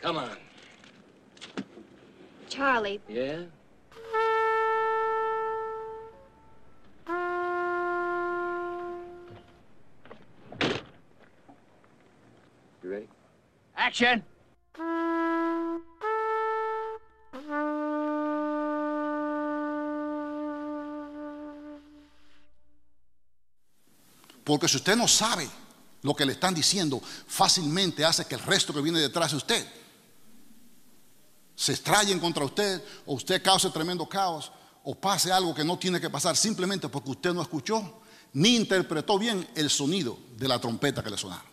Come on. Charlie. Yeah? You ready? Action! Porque si usted no sabe lo que le están diciendo, fácilmente hace que el resto que viene detrás de usted se estrellen contra usted, o usted cause tremendo caos, o pase algo que no tiene que pasar, simplemente porque usted no escuchó ni interpretó bien el sonido de la trompeta que le sonaron.